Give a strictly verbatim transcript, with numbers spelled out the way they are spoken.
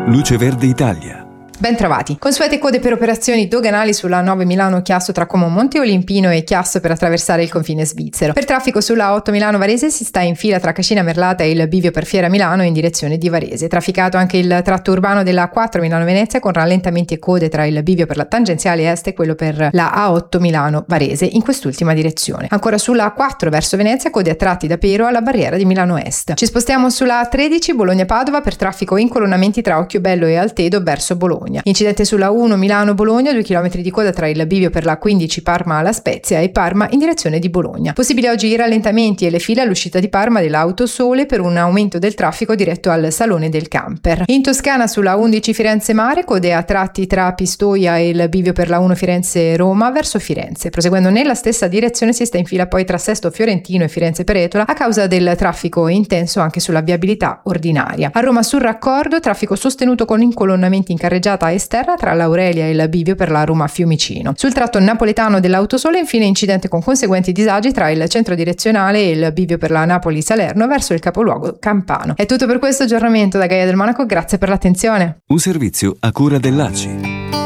Luce Verde Italia. Ben trovati. Consuete code per operazioni doganali sulla nove Milano-Chiasso tra Como Monte Olimpino e Chiasso per attraversare il confine svizzero. Per traffico sulla otto Milano-Varese si sta in fila tra Cascina Merlata e il bivio per Fiera Milano in direzione di Varese. Trafficato anche il tratto urbano della quattro Milano-Venezia con rallentamenti e code tra il bivio per la tangenziale est e quello per la A otto Milano-Varese in quest'ultima direzione. Ancora sulla A quattro verso Venezia, code a tratti da Pero alla barriera di Milano Est. Ci spostiamo sulla A tredici Bologna-Padova per traffico e incolonnamenti tra Occhiobello e Altedo verso Bologna. Incidente sulla uno Milano-Bologna, due chilometri di coda tra il bivio per la quindici Parma alla Spezia e Parma in direzione di Bologna. Possibili oggi i rallentamenti e le file all'uscita di Parma dell'Autosole per un aumento del traffico diretto al Salone del Camper. In Toscana sulla undici Firenze-Mare, code a tratti tra Pistoia e il bivio per la uno Firenze-Roma verso Firenze. Proseguendo nella stessa direzione si sta in fila poi tra Sesto Fiorentino e Firenze-Peretola a causa del traffico intenso anche sulla viabilità ordinaria. A Roma sul raccordo, traffico sostenuto con incolonnamenti in carreggiata esterna tra l'Aurelia e il bivio per la Roma Fiumicino. Sul tratto napoletano dell'Autosole infine incidente con conseguenti disagi tra il centro direzionale e il bivio per la Napoli-Salerno verso il capoluogo campano. È tutto per questo aggiornamento da Gaia del Monaco, grazie per l'attenzione. Un servizio a cura dell'A C I.